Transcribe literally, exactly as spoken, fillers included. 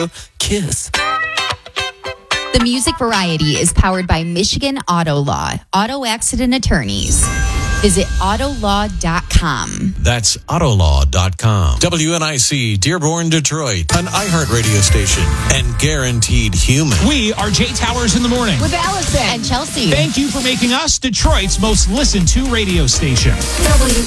a kiss. The Music Variety is powered by Michigan Auto Law, auto accident attorneys. Visit auto law dot com. That's autolaw dot com. W N I C, Dearborn, Detroit, an iHeart radio station and guaranteed human. We are Jay Towers in the morning. With Allison and Chelsea. Thank you for making us Detroit's most listened to radio station. W